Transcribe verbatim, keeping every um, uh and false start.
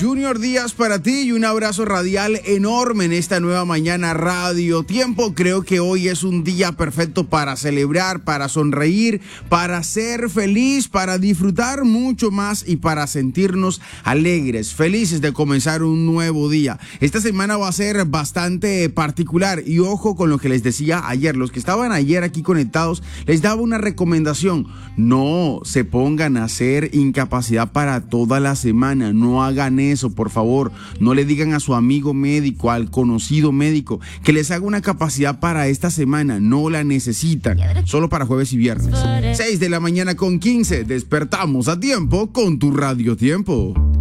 Junior Díaz para ti y un abrazo radial enorme en esta nueva mañana Radio Tiempo. Creo que hoy es un día perfecto para celebrar, para sonreír, para ser feliz, para disfrutar mucho más y para sentirnos alegres, felices de comenzar un nuevo día. Esta semana va a ser bastante particular y ojo con lo que les decía ayer. Los que estaban ayer aquí conectados, les daba una recomendación. No se pongan a hacer incapacidad para toda la semana. No hagan eso, por favor. No le digan a su amigo médico, al conocido médico, que les haga una capacidad para esta semana. No la necesitan. Solo para jueves y viernes. seis de la mañana con quince. Despertamos a tiempo con tu Radio Tiempo.